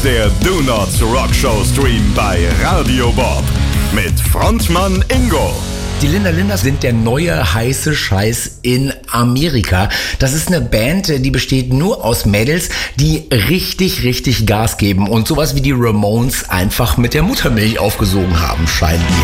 der Donuts Rock Show Stream bei Radio Bob mit Frontmann Ingo. Die Linda Linders sind der neue heiße Scheiß in Amerika. Das ist eine Band, die besteht nur aus Mädels, die richtig Gas geben und sowas wie die Ramones einfach mit der Muttermilch aufgesogen haben, scheint mir.